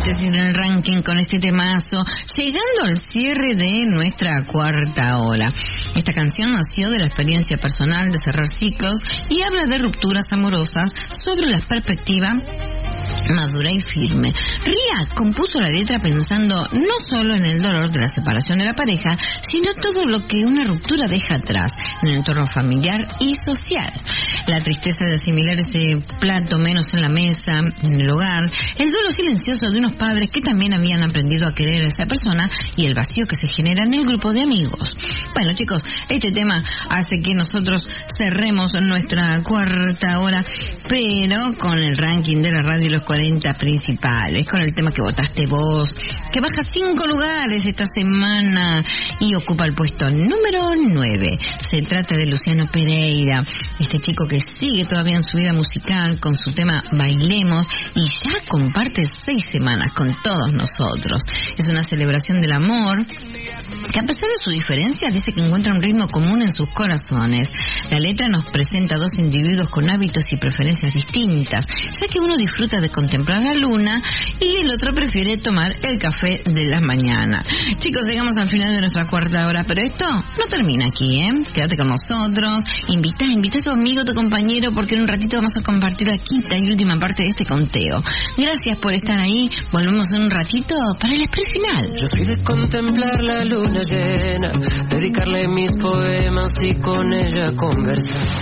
meses en el ranking con este temazo, llegando al cierre de nuestra cuarta hora. Esta canción nació de la experiencia personal de cerrar ciclos y habla de rupturas amorosas sobre la perspectiva madura y firme. Ria compuso la letra pensando no solo en el dolor de la separación de la pareja, sino todo lo que una ruptura deja atrás, en el entorno familiar y social. La tristeza de asimilar ese plato menos en la mesa, en el hogar, el duelo silencioso de unos padres que también habían aprendido a querer a esa persona y el vacío que se genera en el grupo de amigos. Bueno, chicos, este tema hace que nosotros cerremos nuestra cuarta hora, pero con el ranking de la radio Los 40 principales, con el tema que votaste vos, que baja 5 lugares esta semana y ocupa el puesto número 9. Se trata de Luciano Pereira, este chico que sigue todavía en su vida musical con su tema Bailemos y ya comparte 6 semanas con todos nosotros. Es una celebración del amor que, a pesar de su diferencia, dice que encuentra un ritmo común en sus corazones. La letra nos presenta a dos individuos con hábitos y preferencias distintas, ya que uno disfruta de contemplar la luna y el otro prefiere tomar el café de la mañana. Chicos, llegamos al final de nuestra cuarta hora, pero esto no termina aquí, ¿eh? Quédate con nosotros, invita a tu amigo, tu compañero, porque en un ratito vamos a compartir la quinta y última parte de este conteo. Gracias por estar ahí, volvemos en un ratito para el express final. Yo soy de contemplar la luna llena, dedicarle mis poemas y con ella conversar.